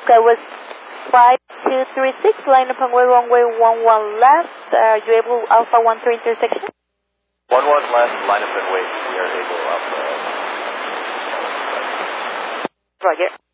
Skywards 5236, line up runway 11 left. Are you able Alpha 13 intersection? 11 left, line up and wait. We are able Alpha. Roger.